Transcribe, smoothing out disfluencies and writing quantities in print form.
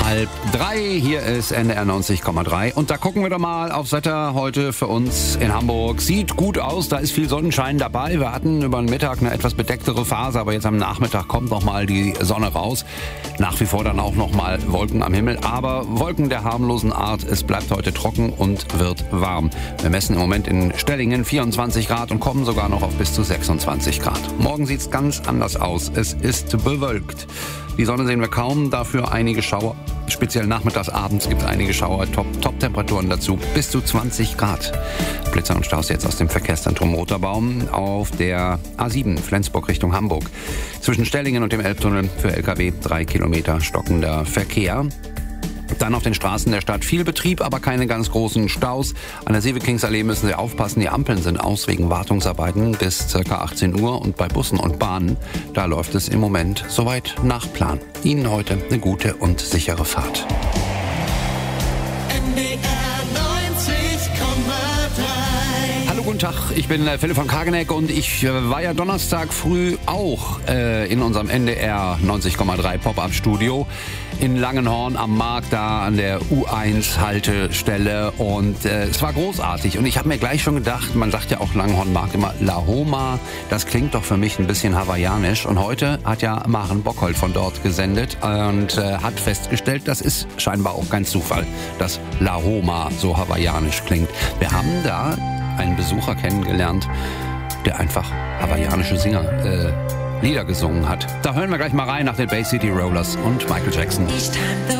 2:30. Hier ist NDR 90,3. Und da gucken wir doch mal aufs Wetter heute für uns in Hamburg. Sieht gut aus, da ist viel Sonnenschein dabei. Wir hatten über den Mittag eine etwas bedecktere Phase, aber jetzt am Nachmittag kommt noch mal die Sonne raus. Nach wie vor dann auch noch mal Wolken am Himmel, aber Wolken der harmlosen Art. Es bleibt heute trocken und wird warm. Wir messen im Moment in Stellingen 24 Grad und kommen sogar noch auf bis zu 26 Grad. Morgen sieht es ganz anders aus. Es ist bewölkt. Die Sonne sehen wir kaum, dafür einige Schauer. Speziell nachmittags, abends gibt es einige Schauer. Top-Temperaturen dazu, bis zu 20 Grad. Blitzer und Staus jetzt aus dem Verkehrszentrum Roterbaum auf der A7 Flensburg Richtung Hamburg. Zwischen Stellingen und dem Elbtunnel für LKW 3 Kilometer stockender Verkehr. Dann auf den Straßen der Stadt viel Betrieb, aber keine ganz großen Staus. An der Sievekingsallee müssen Sie aufpassen, die Ampeln sind aus wegen Wartungsarbeiten bis ca. 18 Uhr. Und bei Bussen und Bahnen, da läuft es im Moment soweit nach Plan. Ihnen heute eine gute und sichere Fahrt. Hallo, guten Tag, ich bin Philipp von Kageneck und ich war ja Donnerstag früh auch in unserem NDR 90,3 Pop-Up-Studio in Langenhorn am Markt, da an der U1-Haltestelle und es war großartig und ich habe mir gleich schon gedacht, man sagt ja auch Langenhorn-Markt immer La Homa, das klingt doch für mich ein bisschen hawaiianisch und heute hat ja Maren Bockhold von dort gesendet und hat festgestellt, das ist scheinbar auch kein Zufall, dass La Homa so hawaiianisch klingt. Wir haben da einen Besucher kennengelernt, der einfach hawaiianische Lieder gesungen hat. Da hören wir gleich mal rein nach den Bay City Rollers und Michael Jackson.